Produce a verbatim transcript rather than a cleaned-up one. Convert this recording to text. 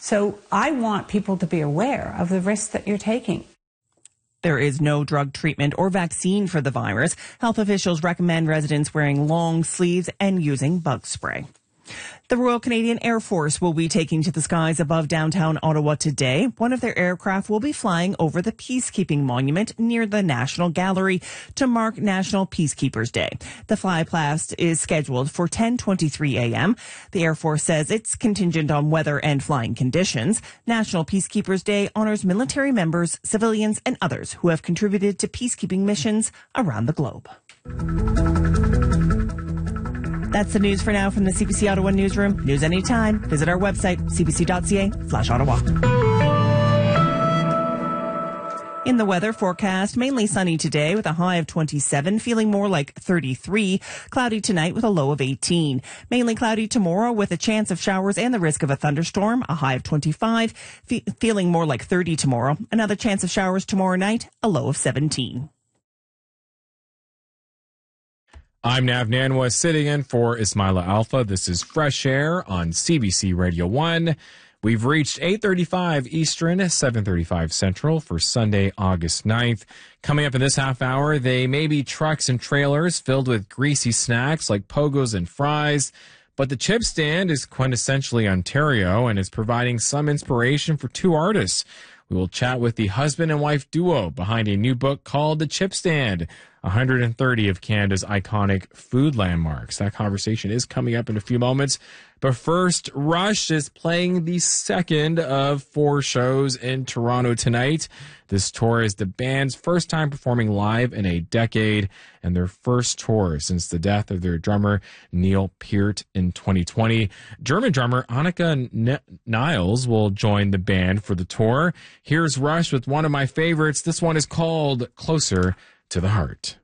So I want people to be aware of the risks that you're taking. There is no drug treatment or vaccine for the virus. Health officials recommend residents wearing long sleeves and using bug spray. The Royal Canadian Air Force will be taking to the skies above downtown Ottawa today. One of their aircraft will be flying over the Peacekeeping Monument near the National Gallery to mark National Peacekeepers Day. The flypast is scheduled for ten twenty-three a.m. The Air Force says it's contingent on weather and flying conditions. National Peacekeepers Day honors military members, civilians, and others who have contributed to peacekeeping missions around the globe. That's the news for now from the C B C Ottawa newsroom. News anytime. Visit our website, c b c dot c a slash Ottawa. In the weather forecast, mainly sunny today with a high of twenty-seven, feeling more like thirty-three. Cloudy tonight with a low of eighteen. Mainly cloudy tomorrow with a chance of showers and the risk of a thunderstorm, a high of twenty-five. Fe- feeling more like thirty tomorrow. Another chance of showers tomorrow night, a low of seventeen. I'm Nav Nanwa, sitting in for Ismaila Alpha. This is Fresh Air on C B C Radio one. We've reached eight thirty-five Eastern, seven thirty-five Central for Sunday, August ninth. Coming up in this half hour, they may be trucks and trailers filled with greasy snacks like pogos and fries. But the chip stand is quintessentially Ontario and is providing some inspiration for two artists. We will chat with the husband and wife duo behind a new book called The Chip Stand, one hundred thirty of Canada's iconic food landmarks. That conversation is coming up in a few moments. But first, Rush is playing the second of four shows in Toronto tonight. This tour is the band's first time performing live in a decade and their first tour since the death of their drummer, Neil Peart, in twenty twenty. German drummer Annika N- Niles will join the band for the tour. Here's Rush with one of my favorites. This one is called Closer to the Heart.